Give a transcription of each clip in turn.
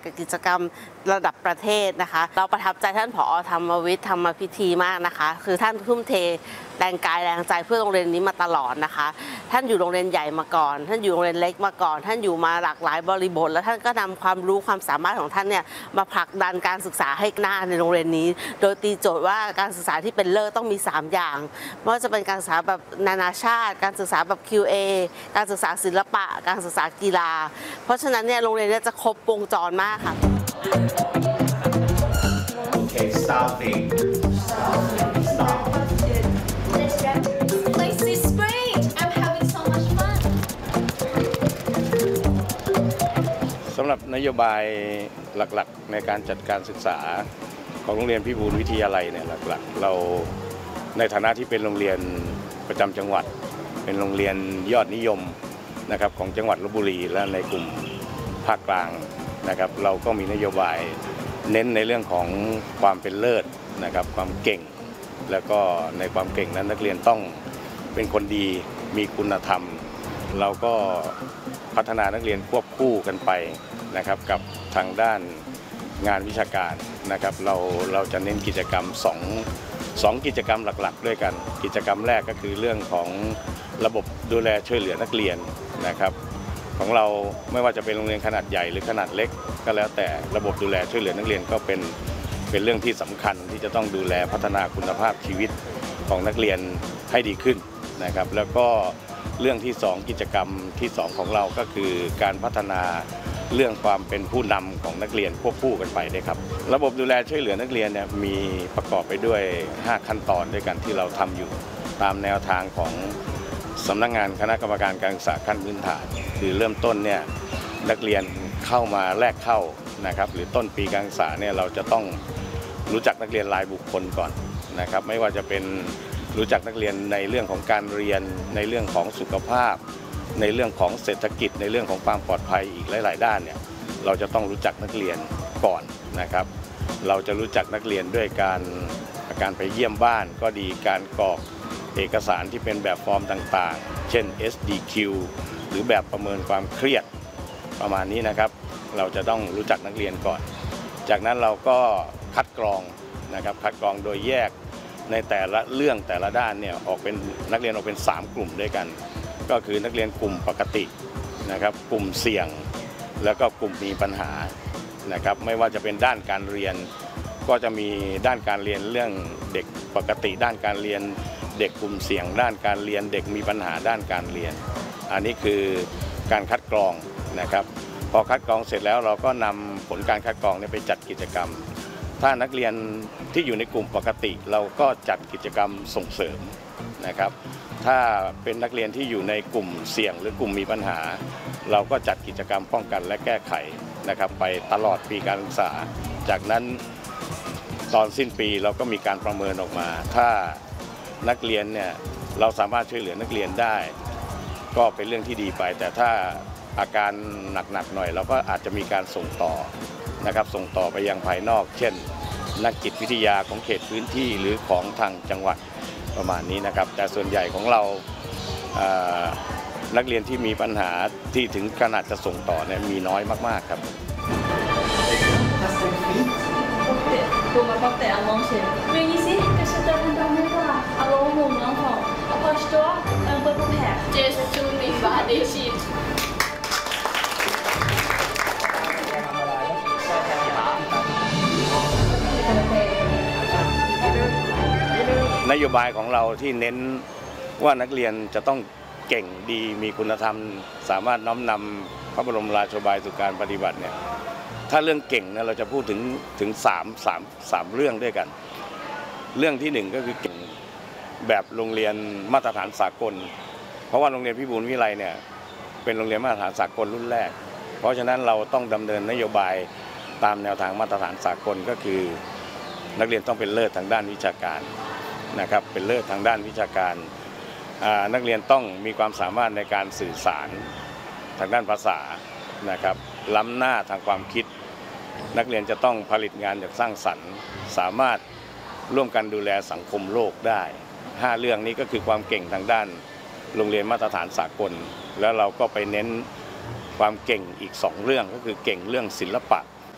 กับกิจกรรมระดับประเทศนะคะเราประทับใจท่านผอ.ธรรมวิทย์ธรรมพิธีมากนะคะคือท่านทุ่มเทแรงกายแรงใจเพื่อโรงเรียนนี้มาตลอดนะคะท่านอยู่โรงเรียนใหญ่มาก่อนท่านอยู่โรงเรียนเล็กมาก่อนท่านอยู่มาหลากหลายบริบทแล้วท่านก็นำความรู้ความสามารถของท่านเนี่ยมาผลักดันการศึกษาให้หน้าในโรงเรียนนี้โดยตีโจทย์ว่าการศึกษาที่เป็นเลิศต้องมี3อย่างไม่ว่าจะเป็นการศึกษาแบบนานาชาติการศึกษาแบบ QA การศึกษาศิลปะการศึกษากีฬาเพราะฉะนั้นเนี่ยโรงเรียนนี้จะครบวงจรมากค่ะ Okay, stopping. Stop. Place is great. I'm having so much fun. สำหรับนโยบายหลักๆในการจัดการศึกษาของโรงเรียนพิบูลวิทยาลัยเนี่ยหลักๆเราในฐานะที่เป็นโรงเรียนประจำจังหวัดเป็นโรงเรียนยอดนิยมนะครับของจังหวัดลพบุรีและในกลุ่มภาคกลางนะครับเราก็มีนโยบายเน้นในเรื่องของความเป็นเลิศนะครับความเก่งแล้วก็ในความเก่งนั้นนักเรียนต้องเป็นคนดีมีคุณธรรมเราก็พัฒนานักเรียนควบคู่กันไปนะครับกับทางด้านงานวิชาการนะครับเราจะเน้นกิจกรรม2กิจกรรมหลักๆด้วยกันกิจกรรมแรกก็คือเรื่องของระบบดูแลช่วยเหลือนักเรียนนะครับของเราไม่ว่าจะเป็นโรงเรียนขนาดใหญ่หรือขนาดเล็กก็แล้วแต่ระบบดูแลช่วยเหลือนักเรียนก็เป็นเรื่องที่สำคัญที่จะต้องดูแลพัฒนาคุณภาพชีวิตของนักเรียนให้ดีขึ้นนะครับแล้วก็เรื่องที่2กิจกรรมที่2ของเราก็คือการพัฒนาเรื่องความเป็นผู้นำของนักเรียนควบคู่กันไปด้วยครับระบบดูแลช่วยเหลือนักเรียนเนี่ยมีประกอบไปด้วย5ขั้นตอนด้วยกันที่เราทำอยู่ตามแนวทางของสำนักงานคณะกรรมการการศึกษาขั้นพื้นฐานคือเริ่มต้นเนี่ยนักเรียนเข้ามาแรกเข้านะครับหรือต้นปีการศึกษาเนี่ยเราจะต้องรู้จักนักเรียนรายบุคคลก่อนนะครับไม่ว่าจะเป็นรู้จักนักเรียนในเรื่องของการเรียนในเรื่องของสุขภาพในเรื่องของเศรษฐกิจในเรื่องของความปลอดภัยอีกหลายๆด้านเนี่ยเราจะต้องรู้จักนักเรียนก่อนนะครับเราจะรู้จักนักเรียนด้วยการไปเยี่ยมบ้านก็ดีการกรอกเอกสารที่เป็นแบบฟอร์มต่างๆเช่น SDQ หรือแบบประเมินความเครียดประมาณนี้นะครับเราจะต้องรู้จักนักเรียนก่อนจากนั้นเราก็คัดกรองนะครับคัดกรองโดยแยกในแต่ละเรื่องแต่ละด้านเนี่ยออกเป็นนักเรียนออกเป็น3กลุ่มด้วยกันก็คือนักเรียนกลุ่มปกตินะครับกลุ่มเสี่ยงแล้วก็กลุ่มมีปัญหานะครับไม่ว่าจะเป็นด้านการเรียนก็จะมีด้านการเรียนเรื่องเด็กปกติด้านการเรียนเด็กกลุ่มเสี่ยงด้านการเรียนเด็กมีปัญหาด้านการเรียนอันนี้คือการคัดกรองนะครับพอคัดกรองเสร็จแล้วเราก็นำผลการคัดกรองไปจัดกิจกรรมถ้านักเรียนที่อยู่ในกลุ่มปกติเราก็จัดกิจกรรมส่งเสริมนะครับถ้าเป็นนักเรียนที่อยู่ในกลุ่มเสี่ยงหรือกลุ่มมีปัญหาเราก็จัดกิจกรรมป้องกันและแก้ไขนะครับไปตลอดปีการศึกษาจากนั้นตอนสิ้นปีเราก็มีการประเมินออกมาถ้านักเรียนเนี่ยเราสามารถช่วยเหลือนักเรียนได้ก็เป็นเรื่องที่ดีไปแต่ถ้าอาการหนักๆหน่อยเราก็อาจจะมีการส่งต่อนะครับส่งต่อไปยังภายนอกเช่นนักจิตวิทยาของเขตพื้นที่หรือของทางจังหวัดประมาณนี้นะครับแต่ส่วนใหญ่ของเรานักเรียนที่มีปัญหาที่ถึงขนาดจะส่งต่อเนี่ยมีน้อยมากๆครับ Vou bater a mão cheia. No início, eu estou tentando falar. Alô, não fala. Apostou, eu vou pro pé. Just to me, body sheet. นโยบายของเราที่เน้นว่านักเรียนจะต้องเก่งดีมีคุณธรรมสามารถน้อมนำพระบรมราโชบายสู่การปฏิบัติเนี่ยถ้าเรื่องเก่งเนี่ยเราจะพูดถึง3เรื่องด้วยกันเรื่องที่1ก็คือเก่งแบบโรงเรียนมาตรฐานสากลเพราะว่าโรงเรียนพิบูลวิทยาลัยเนี่ยเป็นโรงเรียนมาตรฐานสากลรุ่นแรกเพราะฉะนั้นเราต้องดำเนินนโยบายตามแนวทางมาตรฐานสากลก็คือนักเรียนต้องเป็นเลิศทางด้านวิชาการนะครับเป็นเลิศทางด้านวิชาการนักเรียนต้องมีความสามารถในการสื่อสารทางด้านภาษานะครับล้ำหน้าทางความคิดนักเรียนจะต้องผลิตงานอย่างสร้างสรรค์สามารถร่วมกันดูแลสังคมโลกได้5เรื่องนี้ก็คือความเก่งทางด้านโรงเรียนมาตรฐานสากลแล้วเราก็ไปเน้นความเก่งอีก2เรื่องก็คือเก่งเรื่องศิลปะ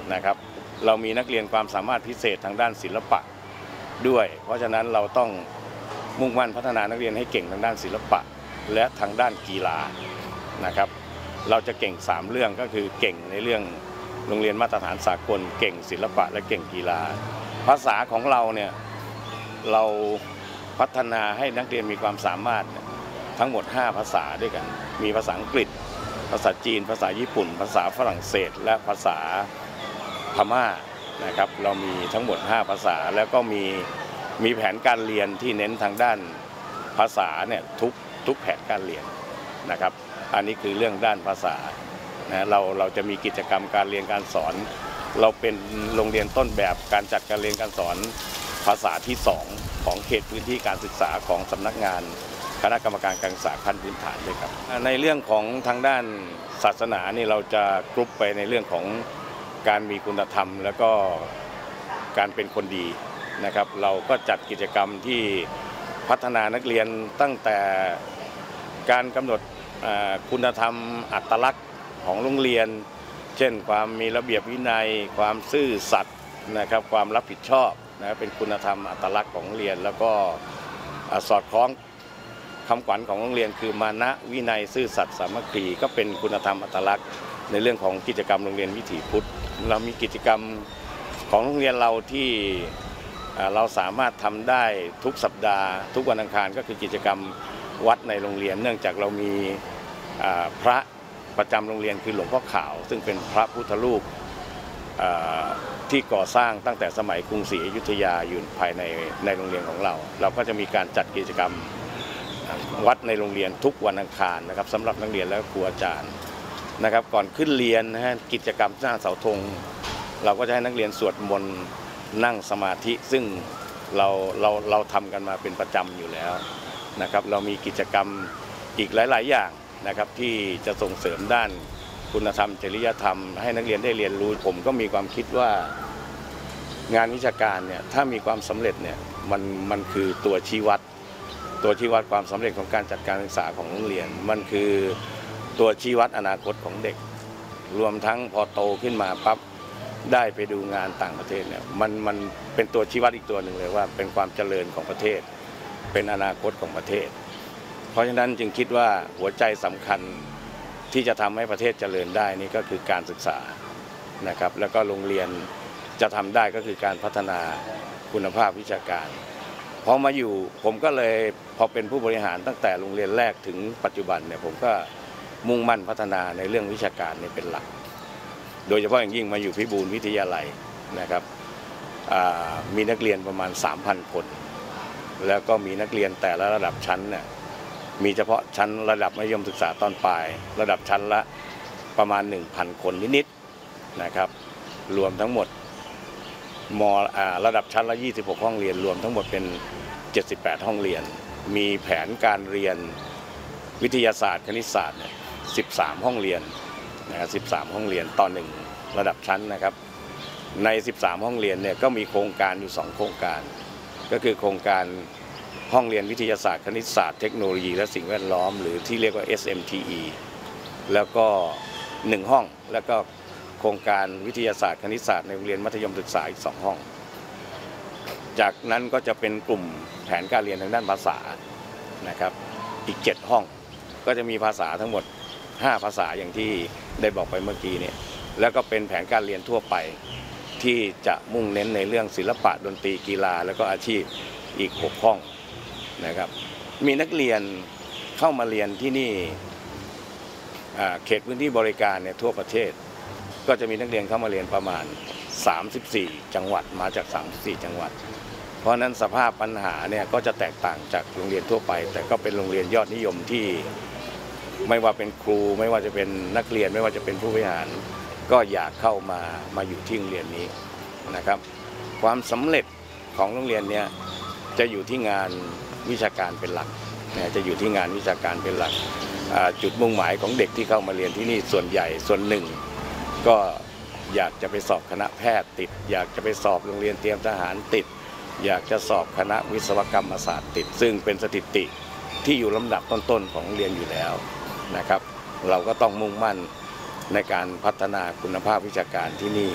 นะครับเรามีนักเรียนความสามารถพิเศษทางด้านศิลปะด้วยเพราะฉะนั้นเราต้องมุ่งมั่นพัฒนานักเรียนให้เก่งทางด้านศิลปะและทางด้านกีฬานะครับเราจะเก่ง3เรื่องก็คือเก่งในเรื่องโรงเรียนมาตรฐานสากลเก่งศิลปะและเก่งกีฬาภาษาของเราเนี่ยเราพัฒนาให้นักเรียนมีความสามารถทั้งหมด5ภาษาด้วยกันมีภาษาอังกฤษภาษาจีนภาษาญี่ปุ่นภาษาฝรั่งเศสและภาษาพม่านะครับเรามีทั้งหมด5ภาษาแล้วก็มีแผนการเรียนที่เน้นทางด้านภาษาเนี่ยทุกแผนการเรียนนะครับอันนี้คือเรื่องด้านภาษานะเราจะมีกิจกรรมการเรียนการสอนเราเป็นโรงเรียนต้นแบบการจัดการเรียนการสอนภาษาที่2ของเขตพื้นที่การศึกษาของสำนักงานคณะกรรมการการศึกษาขั้นพื้นฐานด้วยครับในเรื่องของทางด้านศาสนานี่เราจะกรุ๊ปไปในเรื่องของการมีคุณธรรมแล้วก็การเป็นคนดีนะครับเราก็จัดกิจกรรมที่พัฒนานักเรียนตั้งแต่การกำหนดคุณธรรมอัตลักษณ์ของโรงเรียนเช่นความมีระเบียบวินัยความซื่อสัตย์นะครับความรับผิดชอบนะเป็นคุณธรรมอัตลักษณ์ของโรงเรียนแล้วก็สอดคล้องคำขวัญของโรงเรียนคือมานะวินัยซื่อสัตย์สามัคคีก็เป็นคุณธรรมอัตลักษณ์ในเรื่องของกิจกรรมโรงเรียนวิถีพุทธเรามีกิจกรรมของโรงเรียนเราที่เราสามารถทำได้ทุกสัปดาห์ทุกวันอังคารก็คือกิจกรรมวัดในโรงเรียนเนื่องจากเรามีพระประจำโรงเรียนคือหลวงพ่อขาวซึ่งเป็นพระพุทธรูปที่ก่อสร้างตั้งแต่สมัยกรุงศรีอยุธยาอยู่ภายในโรงเรียนของเราก็จะมีการจัดกิจกรรมวัดในโรงเรียนทุกวันอังคารนะครับสำหรับนักเรียนและครูอาจารย์นะครับก่อนขึ้นเรียนนะฮะกิจกรรมหน้าเสาธงเราก็จะให้นักเรียนสวดมนต์นั่งสมาธิซึ่งเราทำกันมาเป็นประจำอยู่แล้วนะครับเรามีกิจกรรมอีกหลายๆอย่างนะครับที่จะส่งเสริมด้านคุณธรรมจริยธรรมให้นักเรียนได้เรียนรู้ผมก็มีความคิดว่างานวิชาการเนี่ยถ้ามีความสำเร็จเนี่ยมันคือตัวชี้วัดความสำเร็จของการจัดการศึกษาของโรงเรียนมันคือตัวชี้วัดอนาคตของเด็กรวมทั้งพอโตขึ้นมาปั๊บได้ไปดูงานต่างประเทศเนี่ยมันเป็นตัวชี้วัดอีกตัวหนึ่งเลยว่าเป็นความเจริญของประเทศเป็นอนาคตของประเทศเพราะฉะนั้นจึงคิดว่าหัวใจสำคัญที่จะทำให้ประเทศเจริญได้นี่ก็คือการศึกษานะครับแล้วก็โรงเรียนจะทำได้ก็คือการพัฒนาคุณภาพวิชาการพอมาอยู่ผมก็เลยพอเป็นผู้บริหารตั้งแต่โรงเรียนแรกถึงปัจจุบันเนี่ยผมก็มุ่งมั่นพัฒนาในเรื่องวิชาการเนี่ยเป็นหลักโดยเฉพาะอย่างยิ่งมาอยู่พิบูลวิทยาลัยนะครับมีนักเรียนประมาณ 3,000 คนแล้วก็มีนักเรียนแต่ละระดับชั้นเนี่ยมีเฉพาะชั้นระดับมัธยมศึกษาตอนปลายระดับชั้นละประมาณ 1,000 คนนิดๆนะครับรวมทั้งหมดระดับชั้นละ26ห้องเรียนรวมทั้งหมดเป็น78ห้องเรียนมีแผนการเรียนวิทยาศาสตร์คณิตศาสตร์13ห้องเรียนนะครับ13ห้องเรียนต่อ1ระดับชั้นนะครับใน13ห้องเรียนเนี่ยก็มีโครงการอยู่2โครงการก็คือโครงการห้องเรียนวิทยาศาสตร์คณิตศาสตร์เทคโนโลยีและสิ่งแวดล้อมหรือที่เรียกว่า SMTE แล้วก็1ห้องแล้วก็โครงการวิทยาศาสตร์คณิตศาสตร์ในโรงเรียนมัธยมศึกษาอีก2ห้องจากนั้นก็จะเป็นกลุ่มแผนการเรียนทางด้านภาษานะครับอีก7ห้องก็จะมีภาษาทั้งหมด5ภาษาอย่างที่ได้บอกไปเมื่อกี้เนี่ยแล้วก็เป็นแผนการเรียนทั่วไปที่จะมุ่งเน้นในเรื่องศิลปะดนตรีกีฬาแล้วก็อาชีพอีก6ห้องนะครับมีนักเรียนเข้ามาเรียนที่นี่เขตพื้นที่บริการเนี่ยทั่วประเทศก็จะมีนักเรียนเข้ามาเรียนประมาณ34จังหวัดมาจาก34จังหวัดเพราะนั้นสภาพปัญหาเนี่ยก็จะแตกต่างจากโรงเรียนทั่วไปแต่ก็เป็นโรงเรียนยอดนิยมที่ไม่ว่าเป็นครูไม่ว่าจะเป็นนักเรียนไม่ว่าจะเป็นผู้บริหารก็อยากเข้ามาอยู่ที่โรงเรียนนี้นะครับความสำเร็จของโรงเรียนเนี่ยจะอยู่ที่งานวิชาการเป็นหลักจะอยู่ที่งานวิชาการเป็นหลักจุดมุ่งหมายของเด็กที่เข้ามาเรียนที่นี่ส่วนใหญ่ส่วนหนึ่งก็อยากจะไปสอบคณะแพทย์ติดอยากจะไปสอบโรงเรียนเตรียมทหารติดอยากจะสอบคณะวิศวกรรมศาสตร์ติดซึ่งเป็นสถิติที่อยู่ลำดับต้นๆของโรงเรียนอยู่แล้วนะครับเราก็ต้องมุ่งมั่นในการพัฒนาคุณภาพวิชาการที่นี่